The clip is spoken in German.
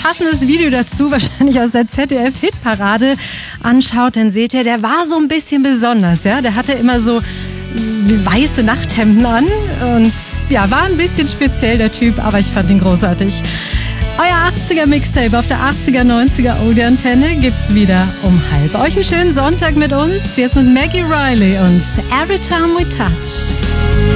passendes Video dazu, wahrscheinlich aus der ZDF-Hitparade, anschaut, dann seht ihr, der war so ein bisschen besonders. Ja? Der hatte immer so weiße Nachthemden an und ja, war ein bisschen speziell, der Typ, aber ich fand ihn großartig. Euer 80er Mixtape auf der 80er, 90er Oldie-Antenne gibt's wieder um 12:30. Euch einen schönen Sonntag mit uns. Jetzt mit Maggie Riley und Every Time We Touch.